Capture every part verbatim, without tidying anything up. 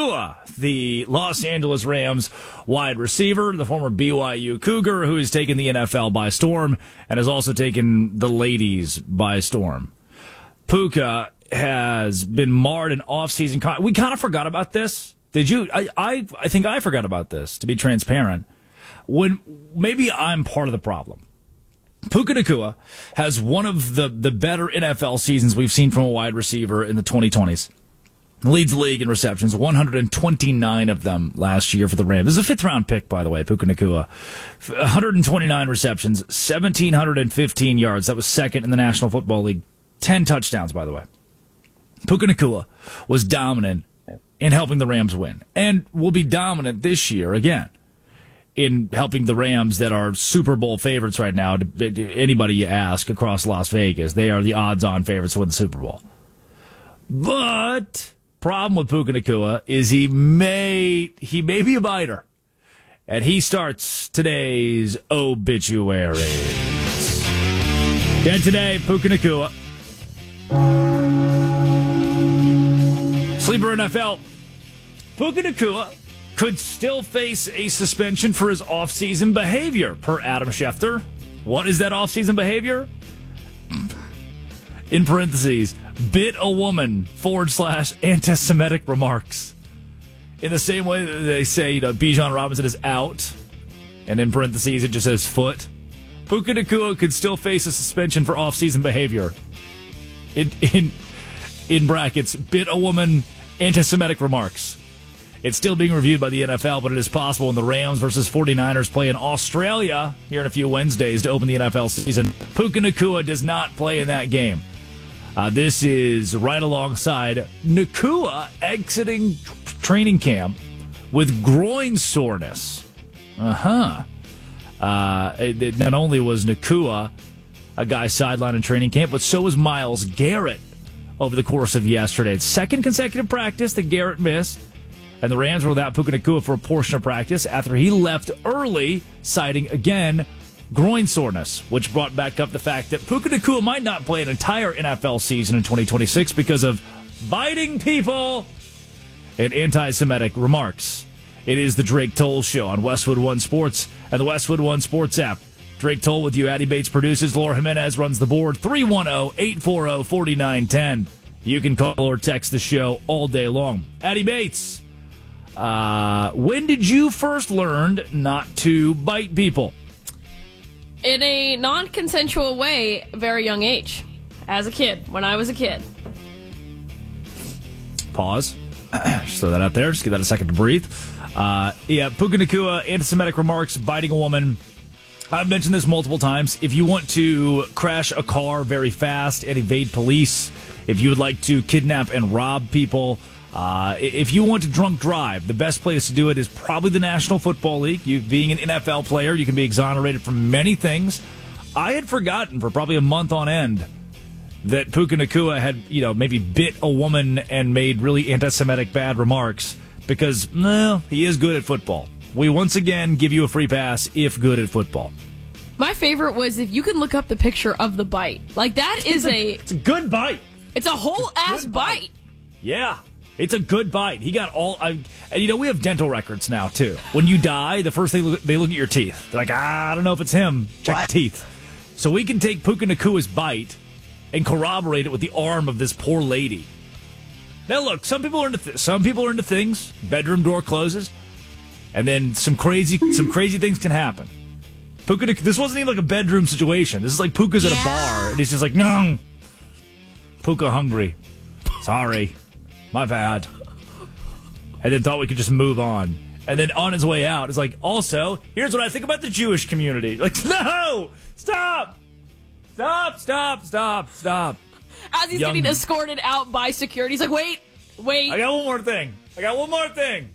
Nacua, the Los Angeles Rams wide receiver, the former B Y U Cougar, who has taken the N F L by storm and has also taken the ladies by storm. Puka has been marred in off-season. Con- we kind of forgot about this. Did you? I, I I think I forgot about this, to be transparent. When maybe I'm part of the problem. Puka Nacua has one of the, the better N F L seasons we've seen from a wide receiver in the twenty twenties. Leads the league in receptions, one hundred twenty-nine of them last year for the Rams. This is a fifth-round pick, by the way, Puka Nacua. one hundred twenty-nine receptions, one thousand seven hundred fifteen yards. That was second in the National Football League. ten touchdowns, by the way. Puka Nacua was dominant in helping the Rams win, and will be dominant this year again in helping the Rams that are Super Bowl favorites right now. Anybody you ask across Las Vegas, they are the odds-on favorites to win the Super Bowl. But problem with Puka Nacua is he may he may be a biter, and he starts today's obituaries. And today, Puka Nacua, Sleeper N F L, Puka Nacua could still face a suspension for his off-season behavior, per Adam Schefter. What is that off-season behavior? In parentheses, bit a woman forward slash anti-Semitic remarks. In the same way that they say, you know, Bijan Robinson is out, and in parentheses it just says foot. Puka Nacua could still face a suspension for off-season behavior. In in in brackets, bit a woman anti-Semitic remarks. It's still being reviewed by the N F L, but it is possible when the Rams versus 49ers play in Australia here in a few Wednesdays to open the N F L season. Puka Nacua does not play in that game. Uh, this is right alongside Nacua exiting training camp with groin soreness. Uh-huh. Uh, it, it not only was Nacua a guy sidelined in training camp, but so was Myles Garrett over the course of yesterday. It's second consecutive practice that Garrett missed, and the Rams were without Puka Nacua for a portion of practice after he left early, citing, again, groin soreness, which brought back up the fact that Puka Nacua might not play an entire N F L season in twenty twenty-six because of biting people and anti-Semitic remarks. It is the Drake Toll Show on Westwood One Sports and the Westwood One Sports app. Drake Toll with you. Addy Bates produces. Laura Jimenez runs the board. three one zero, eight four zero, four nine one zero. You can call or text the show all day long. Addy Bates, uh, when did you first learn not to bite people? In a non-consensual way, very young age. As a kid, when I was a kid. Pause. Just throw that out there. Just give that a second to breathe. Uh, yeah, Puka Nacua, anti-Semitic remarks, biting a woman. I've mentioned this multiple times. If you want to crash a car very fast and evade police, if you would like to kidnap and rob people, uh, if you want to drunk drive, the best place to do it is probably the National Football League. You being an N F L player, you can be exonerated from many things. I had forgotten for probably a month on end that Puka Nacua had, you know, maybe bit a woman and made really anti-Semitic bad remarks because, no, he is good at football. We once again give you a free pass if good at football. My favorite was if you can look up the picture of the bite. Like, that is a... It's a good bite. It's a whole it's a ass bite. bite. Yeah. It's a good bite. He got all... I, and, you know, we have dental records now, too. When you die, the first thing they look at your teeth. They're like, ah, I don't know if it's him. Check what? the teeth. So we can take Puka Nacua's bite and corroborate it with the arm of this poor lady. Now, look, some people are into th- some people are into things. Bedroom door closes, and then some crazy some crazy things can happen. Puka, this wasn't even like a bedroom situation. This is like Puka's yeah. at a bar, and he's just like, no, Puka hungry. Sorry, my bad. And then thought we could just move on. And then on his way out, it's like, also, here's what I think about the Jewish community. Like, no, stop, stop, stop, stop, stop. As he's Young. getting escorted out by security, he's like, wait, wait. I got one more thing. I got one more thing.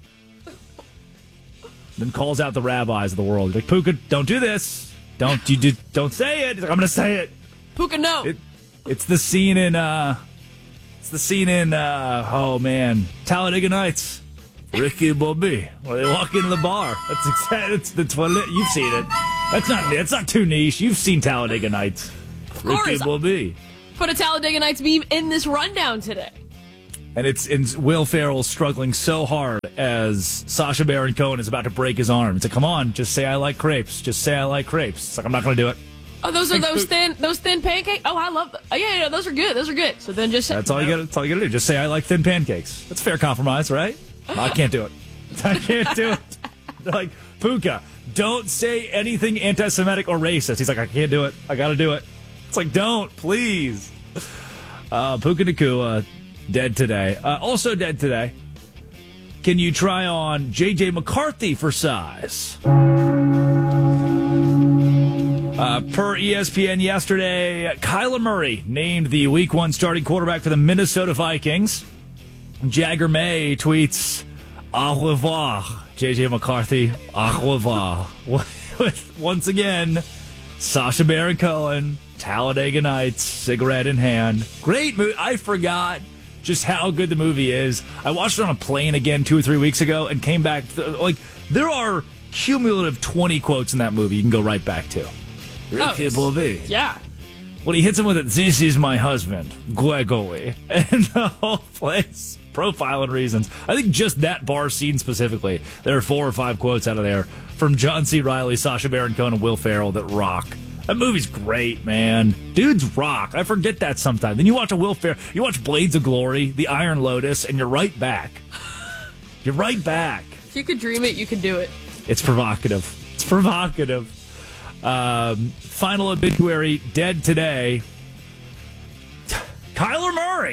Then calls out the rabbis of the world. He's like, Puka, don't do this. Don't you do, don't say it. He's like, I'm going to say it. Puka, no. It, it's the scene in, uh, it's the scene in, uh, oh man, Talladega Nights. Ricky and Bobby, where they walk into the bar. That's exactly, it's the toilet. You've seen it. That's not, that's not too niche. You've seen Talladega Nights. Of Ricky course. and Bobby. Put a Talladega Nights meme in this rundown today. And it's and Will Ferrell struggling so hard as Sacha Baron Cohen is about to break his arm. It's like, come on, just say I like crepes. Just say I like crepes. It's like, I'm not going to do it. Oh, those are those thin, those thin pancakes. Oh, I love. Them. Oh, yeah, yeah, those are good. Those are good. So then just say, that's all you got. That's all you got to do. Just say I like thin pancakes. That's a fair compromise, right? I can't do it. I can't do it. They're like, Puka, don't say anything anti-Semitic or racist. He's like, I can't do it. I got to do it. It's like, don't, please. Uh, Puka Nacua, dead today. Uh, also dead today. Can you try on J J McCarthy for size? Uh, per E S P N yesterday, Kyler Murray named the Week One starting quarterback for the Minnesota Vikings. Jagger May tweets, "Au revoir, J J McCarthy. Au revoir." Once again, Sacha Baron Cohen, Talladega Nights, cigarette in hand. Great movie. I forgot just how good the movie is. I watched it on a plane again two or three weeks ago and came back. To, like, there are cumulative twenty quotes in that movie you can go right back to. Oh, yeah. When he hits him with it, "This is my husband, Gregory." And the whole place, profiling reasons. I think just that bar scene specifically, there are four or five quotes out of there from John C. Reilly, Sacha Baron Cohen, and Will Ferrell that rock. That movie's great, man. Dudes rock. I forget that sometimes. Then you watch a Will Ferrell, you watch Blades of Glory, The Iron Lotus, and you're right back. You're right back. If you could dream it, you could do it. It's provocative. It's provocative. Um, final obituary, dead today. Kyler Murray.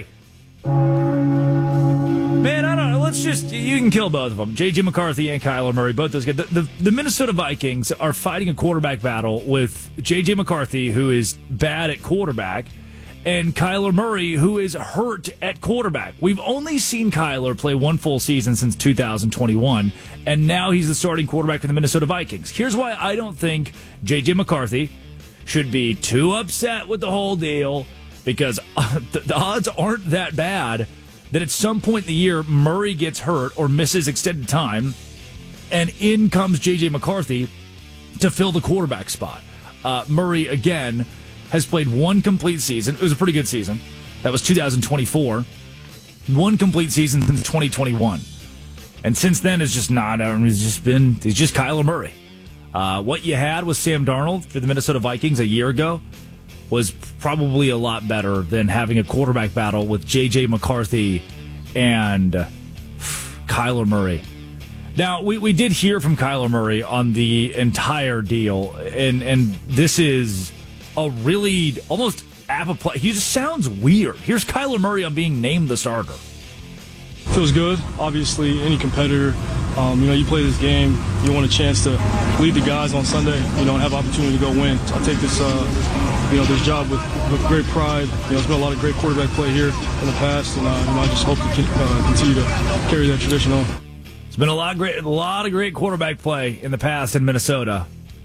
Man, I don't know. Let's just, you can kill both of them. J J McCarthy and Kyler Murray, both those guys. The, the, the Minnesota Vikings are fighting a quarterback battle with J J McCarthy, who is bad at quarterback, and Kyler Murray, who is hurt at quarterback. We've only seen Kyler play one full season since two thousand twenty-one, and now he's the starting quarterback for the Minnesota Vikings. Here's why I don't think J J McCarthy should be too upset with the whole deal, because uh, the, the odds aren't that bad that at some point in the year, Murray gets hurt or misses extended time, and in comes J J McCarthy to fill the quarterback spot. Uh, Murray, again, has played one complete season. It was a pretty good season. That was two thousand twenty-four. One complete season since twenty twenty-one. And since then, it's just not, I mean, it's just been, it's just Kyler Murray. Uh, what you had with Sam Darnold for the Minnesota Vikings a year ago was probably a lot better than having a quarterback battle with J J McCarthy and uh, Kyler Murray. Now, we, we did hear from Kyler Murray on the entire deal, and, and this is a really almost apoplectic. He just sounds weird. Here's Kyler Murray on being named the starter. Feels good. Obviously, any competitor, um, you know, you play this game, you want a chance to lead the guys on Sunday, you know, and have opportunity to go win. So I take this, uh, you know, this job with, with great pride. You know, there's been a lot of great quarterback play here in the past, and uh, you know, I just hope to uh, continue to carry that tradition on. It's been a lot of great, a lot of great quarterback play in the past in Minnesota.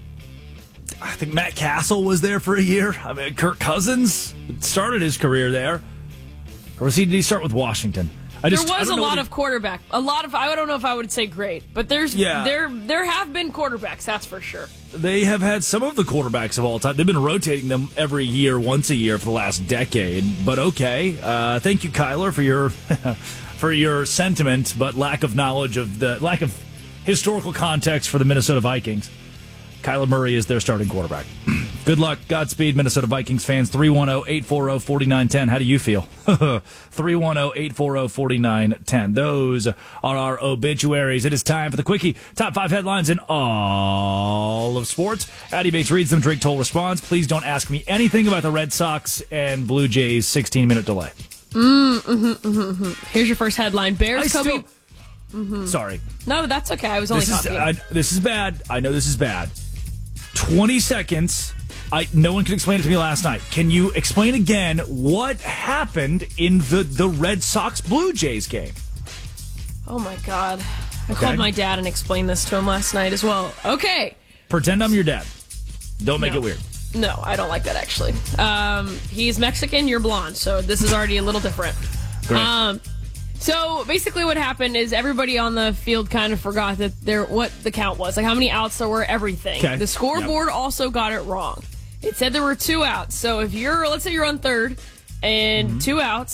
I think Matt Castle was there for a year. I mean, Kirk Cousins started his career there. Or was he, did he start with Washington? I just, there was a lot he, of quarterback. A lot of, I don't know if I would say great, but there's yeah. there there have been quarterbacks, that's for sure. They have had some of the quarterbacks of all time. They've been rotating them every year, once a year for the last decade. But okay. Uh, thank you, Kyler, for your for your sentiment, but lack of knowledge of the lack of historical context for the Minnesota Vikings. Kyler Murray is their starting quarterback. Good luck. Godspeed, Minnesota Vikings fans. three one zero, eight four zero, four nine one zero. How do you feel? three one zero, eight four zero, four nine one zero. Those are our obituaries. It is time for the Quickie. Top five headlines in all of sports. Addy Bates reads them. Drake Toll responds. Please don't ask me anything about the Red Sox and Blue Jays sixteen-minute delay. Mm, mm-hmm, mm-hmm, mm-hmm. Here's your first headline. Bears still, Kobe... Mm-hmm. Sorry. No, that's okay. I was only this talking. Is, I, this is bad. I know this is bad. twenty seconds. I no one could explain it to me last night. Can you explain again what happened in the, the Red Sox Blue Jays game? Oh my God. I Okay. called my dad and explained this to him last night as well. Okay. Pretend I'm your dad. Don't make No. it weird. No, I don't like that actually. Um, he's Mexican, you're blonde, so this is already a little different. Great. Um, so basically what happened is everybody on the field kind of forgot that there what the count was, like how many outs there were, everything. Okay. The scoreboard Yep. also got it wrong. It said there were two outs. So if you're, let's say you're on third and Mm-hmm. two outs,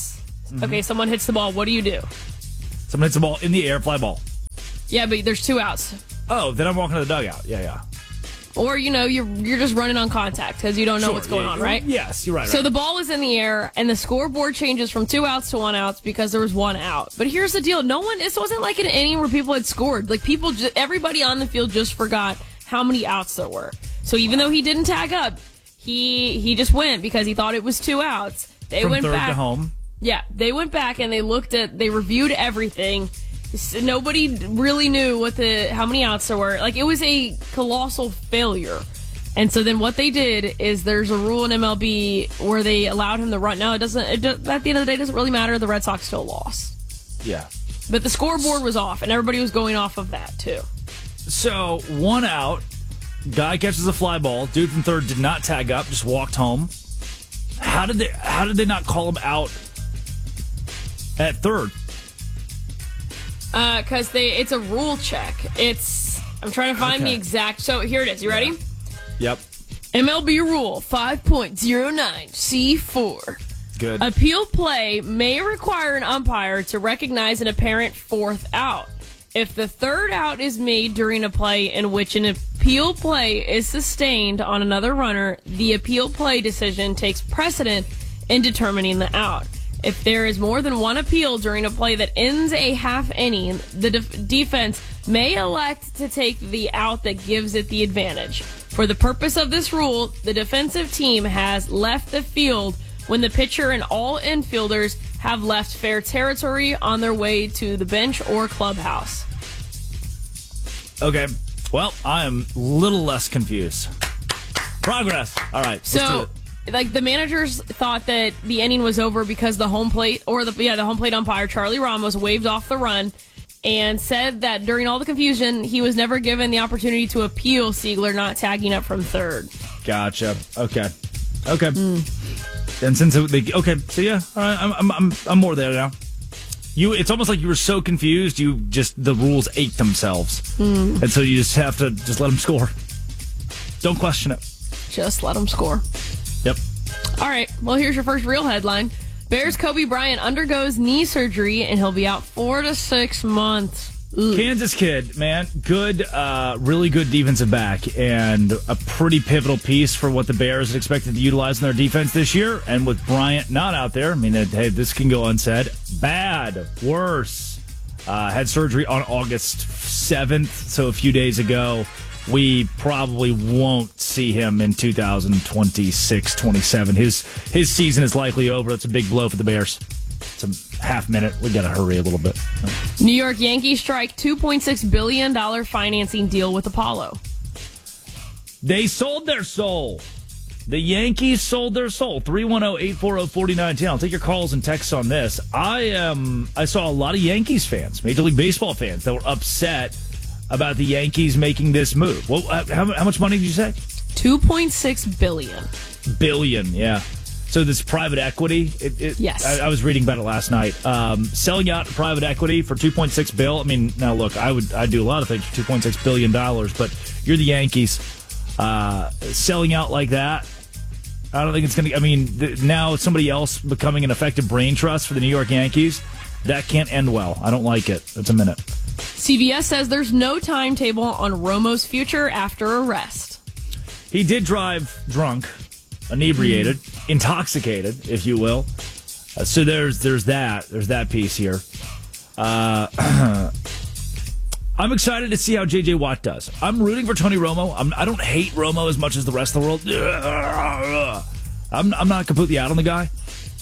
Mm-hmm. Okay, someone hits the ball. What do you do? Someone hits the ball in the air, fly ball. Yeah, but there's two outs. Oh, then I'm walking to the dugout. Yeah, yeah. Or, you know, you're you're just running on contact because you don't know Sure, what's going yeah, on, right? Yes, you're right. So right. the ball is in the air, and the scoreboard changes from two outs to one outs because there was one out. But here's the deal. No one, this wasn't like an inning where people had scored. Like, people, ju- everybody on the field just forgot how many outs there were. So even though he didn't tag up, he he just went because he thought it was two outs. They From went third back to home. Yeah, they went back and they looked at, they reviewed everything. Nobody really knew what the how many outs there were. Like, it was a colossal failure. And so then what they did is there's a rule in M L B where they allowed him to run. No, it doesn't. It do, at the end of the day, it doesn't really matter. The Red Sox still lost. Yeah. But the scoreboard was off, and everybody was going off of that too. So one out, guy catches a fly ball. Dude from third did not tag up, just walked home. How did they? How did they not call him out at third? Uh, because they it's a rule check. It's I'm trying to find Okay. the exact. So here it is. You ready? Yep. M L B Rule five point oh nine C four. Good. Appeal play may require an umpire to recognize an apparent fourth out. If the third out is made during a play in which an appeal play is sustained on another runner, the appeal play decision takes precedent in determining the out. If there is more than one appeal during a play that ends a half inning, the def- defense may elect to take the out that gives it the advantage. For the purpose of this rule, the defensive team has left the field when the pitcher and all infielders have left fair territory on their way to the bench or clubhouse. Okay. Well, I am a little less confused. Progress. All right. Let's do So, it. like, the managers thought that the inning was over because the home plate, or the yeah, the home plate umpire, Charlie Ramos, waved off the run and said that during all the confusion, he was never given the opportunity to appeal Siegler not tagging up from third. Gotcha. Okay. Okay. Mm. And since it, they okay, so yeah, all right, I'm I'm I'm I'm more there now. You, it's almost like you were so confused, you just the rules ate themselves, Mm. and so you just have to just let them score. Don't question it. Just let them score. Yep. All right. Well, here's your first real headline. Bears Kobe Bryant undergoes knee surgery, and he'll be out four to six months. Ugh. Kansas kid, man, good, uh, really good defensive back, and a pretty pivotal piece for what the Bears had expected to utilize in their defense this year. And with Bryant not out there, I mean, hey, this can go unsaid. Bad, worse. Uh, had surgery on August seventh, so a few days ago. We probably won't see him in two thousand twenty-six twenty-seven. His his season is likely over. That's a big blow for the Bears. It's a half minute. We got to hurry a little bit. New York Yankees strike two point six billion dollars financing deal with Apollo. They sold their soul. The Yankees sold their soul. three one zero, eight four zero, four nine one zero. I'll take your calls and texts on this. I um I saw a lot of Yankees fans, Major League Baseball fans, that were upset about the Yankees making this move. Well, how, how much money did you say? two point six billion dollars. Billion, yeah. So this private equity, it, it, Yes. I, I was reading about it last night. Um, selling out private equity for two point six bill. I mean, now look, I would I'd do a lot of things for two point six billion dollars, but you're the Yankees. Uh, selling out like that, I don't think it's going to. I mean, th- now somebody else becoming an effective brain trust for the New York Yankees, that can't end well. I don't like it. It's a minute. C B S says there's no timetable on Romo's future after arrest. He did drive drunk, inebriated, mm. intoxicated, if you will. Uh, so there's there's that. There's that piece here. Uh, I'm excited to see how J J. Watt does. I'm rooting for Tony Romo. I'm, I don't hate Romo as much as the rest of the world. I'm, I'm not completely out on the guy.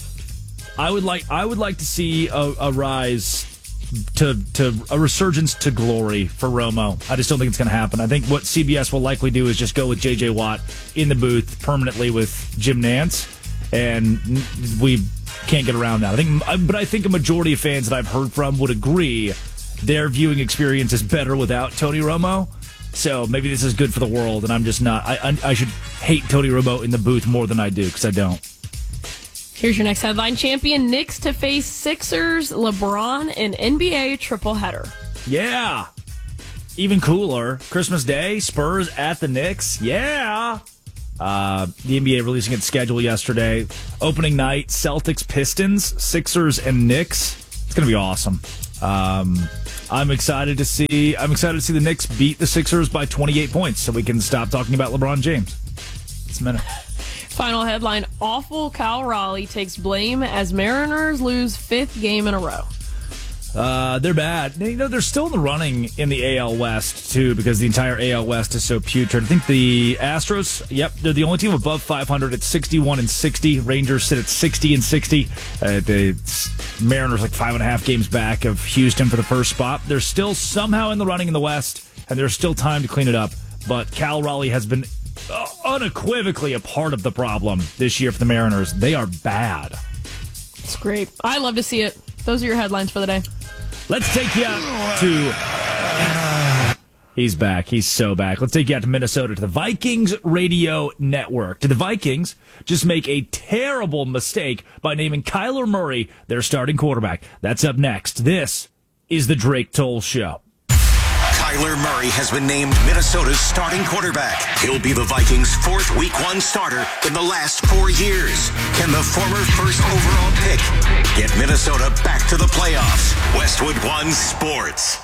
I would like I would like to see a, a rise to to a resurgence to glory for Romo. I just don't think it's going to happen. I think what C B S will likely do is just go with J J. Watt in the booth permanently with Jim Nantz, and we can't get around that. I think, but I think a majority of fans that I've heard from would agree their viewing experience is better without Tony Romo. So maybe this is good for the world, and I'm just not. I I, I should hate Tony Romo in the booth more than I do, because I don't. Here's your next headline. Champion Knicks to face Sixers, LeBron, and N B A triple header. Yeah. Even cooler. Christmas Day, Spurs at the Knicks. Yeah. Uh, the N B A releasing its schedule yesterday. Opening night, Celtics, Pistons, Sixers, and Knicks. It's going to be awesome. Um, I'm excited to see. I'm excited to see the Knicks beat the Sixers by twenty-eight points, so we can stop talking about LeBron James. It's a minute. Final headline: Awful Cal Raleigh takes blame as Mariners lose fifth game in a row. Uh, they're bad. You know, they're still in the running in the A L West, too, because the entire A L West is so putrid. I think the Astros, yep, they're the only team above five hundred at sixty-one and sixty. Rangers sit at sixty and sixty. Uh, the Mariners like five and a half games back of Houston for the first spot. They're still somehow in the running in the West, and there's still time to clean it up. But Cal Raleigh has been uh, unequivocally a part of the problem this year for the Mariners. They are bad. It's great. I love to see it. Those are your headlines for the day. Let's take you out to... He's back. He's so back. Let's take you out to Minnesota, to the Vikings Radio Network. Did the Vikings just make a terrible mistake by naming Kyler Murray their starting quarterback? That's up next. This is the Drake Toll Show. Kyler Murray has been named Minnesota's starting quarterback. He'll be the Vikings' fourth Week One starter in the last four years. Can the former first overall pick get Minnesota back to the playoffs? Westwood One Sports.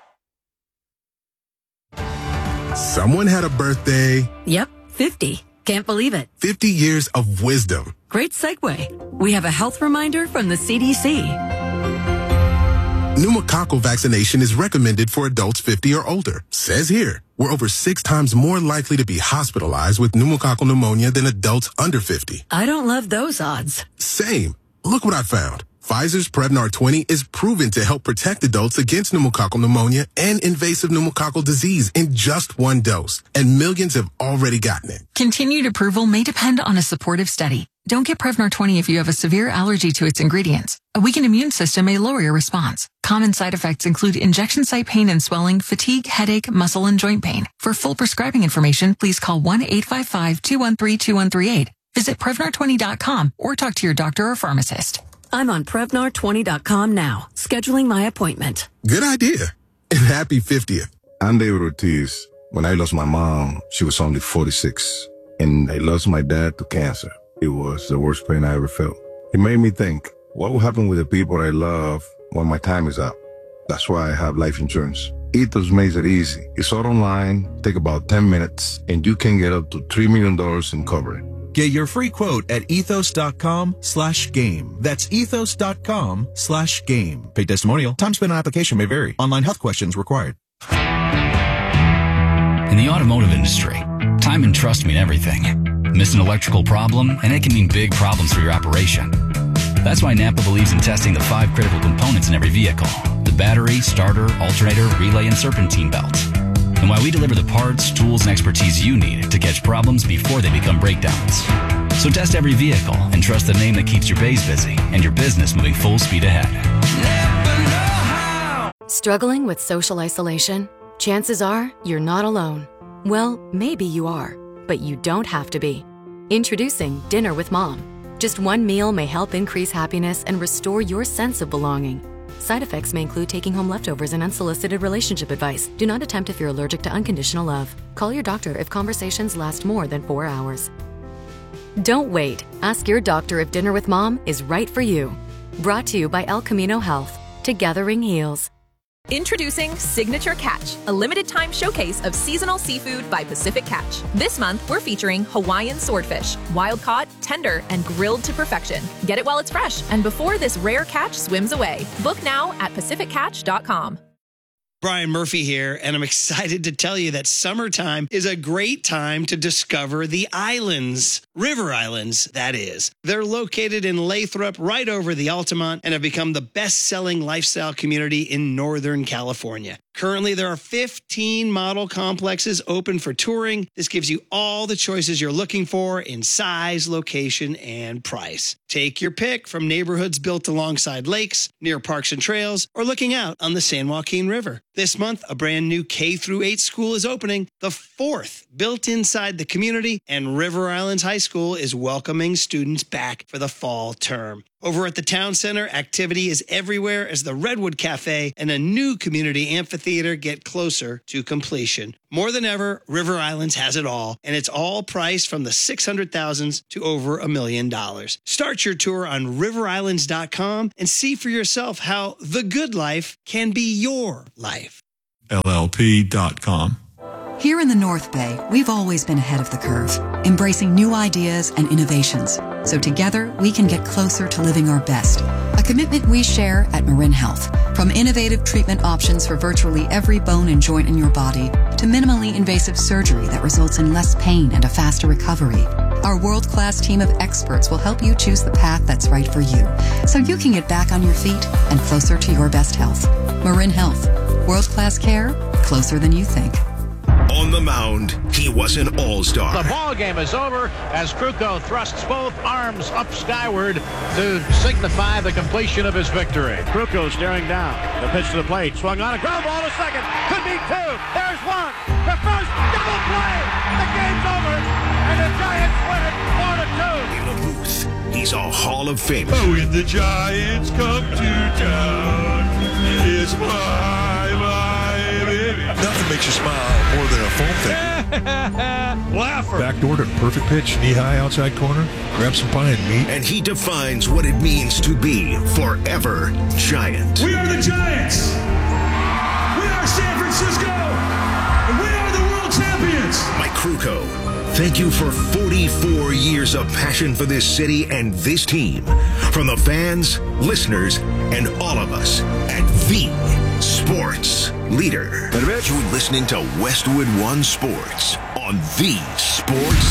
Someone had a birthday. Yep, fifty. Can't believe it. fifty years of wisdom. Great segue. We have a health reminder from the C D C. Pneumococcal vaccination is recommended for adults fifty or older. Says here, we're over six times more likely to be hospitalized with pneumococcal pneumonia than adults under fifty. I don't love those odds. Same. Look what I found. Pfizer's Prevnar twenty is proven to help protect adults against pneumococcal pneumonia and invasive pneumococcal disease in just one dose, and millions have already gotten it. Continued approval may depend on a supportive study. Don't get Prevnar twenty if you have a severe allergy to its ingredients. A weakened immune system may lower your response. Common side effects include injection site pain and swelling, fatigue, headache, muscle, and joint pain. For full prescribing information, please call one eight five five, two one three, two one three eight. Visit Prevnar twenty dot com or talk to your doctor or pharmacist. I'm on Prevnar twenty dot com now, scheduling my appointment. Good idea. And happy fiftieth. I'm David Ortiz. When I lost my mom, she was only forty-six. And I lost my dad to cancer. It was the worst pain I ever felt. It made me think, what will happen with the people I love when my time is up? That's why I have life insurance. Ethos makes it easy. It's all online, take about ten minutes, and you can get up to three million dollars in coverage. Get your free quote at ethos.com slash game. That's ethos.com slash game. Paid testimonial. Time spent on application may vary. Online health questions required. In the automotive industry, time and trust mean everything. Miss an electrical problem, and it can mean big problems for your operation. That's why Napa believes in testing the five critical components in every vehicle: the battery, starter, alternator, relay, and serpentine belt. And why we deliver the parts, tools, and expertise you need to catch problems before they become breakdowns. So test every vehicle and trust the name that keeps your bays busy and your business moving full speed ahead. Struggling with social isolation? Chances are you're not alone. Well, maybe you are, but you don't have to be. Introducing Dinner with Mom. Just one meal may help increase happiness and restore your sense of belonging. Side effects may include taking home leftovers and unsolicited relationship advice. Do not attempt if you're allergic to unconditional love. Call your doctor if conversations last more than four hours. Don't wait. Ask your doctor if Dinner with Mom is right for you. Brought to you by El Camino Health. Together heals. Introducing Signature Catch, a limited-time showcase of seasonal seafood by Pacific Catch. This month, we're featuring Hawaiian swordfish, wild-caught, tender, and grilled to perfection. Get it while it's fresh and before this rare catch swims away. Book now at pacific catch dot com. Brian Murphy here, and I'm excited to tell you that summertime is a great time to discover the islands. River Islands, that is. They're located in Lathrop, right over the Altamont, and have become the best-selling lifestyle community in Northern California. Currently, there are fifteen model complexes open for touring. This gives you all the choices you're looking for in size, location, and price. Take your pick from neighborhoods built alongside lakes, near parks and trails, or looking out on the San Joaquin River. This month, a brand new K through eight school is opening, the fourth built inside the community, and River Islands High School is welcoming students back for the fall term. Over at the Town Center, activity is everywhere as the Redwood Cafe and a new community amphitheater get closer to completion. More than ever, River Islands has it all, and it's all priced from the six hundred thousands to over a million dollars. Start your tour on river islands dot com and see for yourself how the good life can be your life. L L P dot com. Here in the North Bay, we've always been ahead of the curve, embracing new ideas and innovations. So together, we can get closer to living our best. A commitment we share at Marin Health. From innovative treatment options for virtually every bone and joint in your body, to minimally invasive surgery that results in less pain and a faster recovery. Our world-class team of experts will help you choose the path that's right for you, so you can get back on your feet and closer to your best health. Marin Health. World-class care, closer than you think. On the mound, he was an all-star. The ball game is over as Krukow thrusts both arms up skyward to signify the completion of his victory. Krukow staring down. The pitch to the plate. Swung on a ground ball to second. Could be two. There's one. The first double play. The game's over. And the Giants win it four to two. In the booth, he's a Hall of Famer. Oh, when the Giants come to town, it's my, my baby. Nothing makes you smile more than a foam thing. Laugher. Backdoor to perfect pitch, knee-high outside corner. Grab some pie and meat. And he defines what it means to be forever Giant. We are the Giants. We are San Francisco. And we are the world champions. Mike Krukow, thank you for forty-four years of passion for this city and this team. From the fans, listeners, and all of us at the Sports Leader. You're listening to Westwood One Sports on the Sports